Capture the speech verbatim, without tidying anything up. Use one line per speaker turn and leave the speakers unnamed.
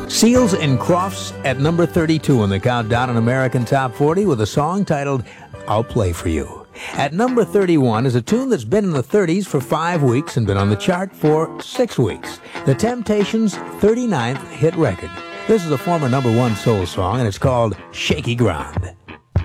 Seals and Crofts at number thirty-two on the Countdown on American Top forty with a song titled I'll Play For You. At number thirty-one is a tune that's been in the thirties for five weeks and been on the chart for six weeks. The Temptations' thirty-ninth hit record. This is a former number one soul song, and it's called Shaky Ground.